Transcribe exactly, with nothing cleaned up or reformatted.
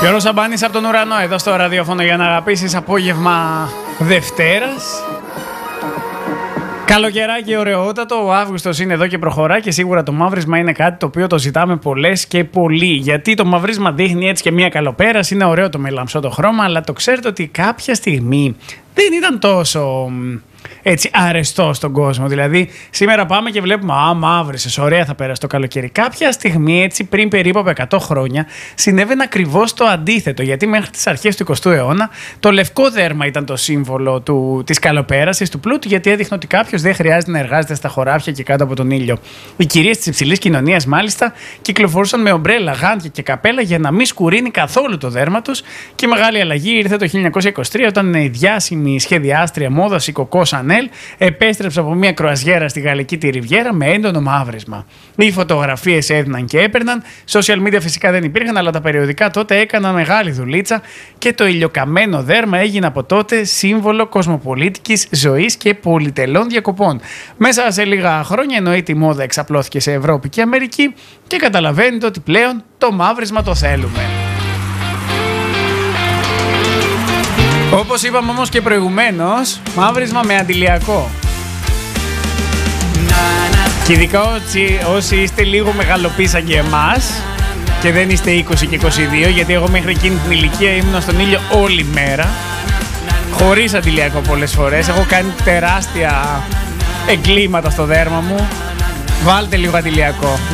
Γιώργος Σαμπάνης από τον ουρανό, εδώ στο ραδιόφωνο για να αγαπήσεις, απόγευμα Δευτέρας. Καλοκαιράκι ωραιότατο, ο Αύγουστος είναι εδώ και προχωρά και σίγουρα το μαύρισμα είναι κάτι το οποίο το ζητάμε πολλές και πολλοί. Γιατί το μαύρισμα δείχνει έτσι και μια καλοπέραση, είναι ωραίο το μελαμψό το χρώμα, αλλά το ξέρετε ότι κάποια στιγμή δεν ήταν τόσο έτσι αρεστό στον κόσμο. Δηλαδή, σήμερα πάμε και βλέπουμε, α, μαύρισες, ωραία θα πέρασε το καλοκαίρι. Κάποια στιγμή, έτσι πριν περίπου από εκατό χρόνια, συνέβαινε ακριβώς το αντίθετο. Γιατί μέχρι τις αρχές του εικοστού αιώνα, το λευκό δέρμα ήταν το σύμβολο του, της καλοπέρασης, του πλούτου, γιατί έδειχνε ότι κάποιος δεν χρειάζεται να εργάζεται στα χωράφια και κάτω από τον ήλιο. Οι κυρίες της υψηλής κοινωνίας, μάλιστα, κυκλοφορούσαν με ομπρέλα, γάντια και καπέλα για να μην σκουρίνει καθόλου το δέρμα τους. Και η μεγάλη αλλαγή ήρθε το χίλια εννιακόσια είκοσι τρία, όταν η διάσημη σχεδιάστρια μόδας, η Κοκό Σανέλ, επέστρεψε από μια κρουαζιέρα στη γαλλική τη Ριβιέρα με έντονο μαύρισμα. Οι φωτογραφίες έδιναν και έπαιρναν. Social media φυσικά δεν υπήρχαν, αλλά τα περιοδικά τότε έκαναν μεγάλη δουλίτσα και το ηλιοκαμένο δέρμα έγινε από τότε σύμβολο κοσμοπολίτικης ζωής και πολυτελών διακοπών. Μέσα σε λίγα χρόνια, εννοείται, η μόδα εξαπλώθηκε σε Ευρώπη και Αμερική και καταλαβαίνετε ότι πλέον το μαύρισμα το θέλουμε. Όπως είπαμε όμως και προηγουμένως, μαύρισμα με αντιλιακό. Και ειδικά όσοι, όσοι είστε λίγο μεγαλοπίσαν και εμάς και δεν είστε είκοσι και είκοσι δύο, γιατί εγώ μέχρι εκείνη την ηλικία ήμουν στον ήλιο όλη μέρα, χωρίς αντιλιακό πολλές φορές. Έχω κάνει τεράστια εγκλήματα στο δέρμα μου. Βάλτε λίγο αντιλιακό.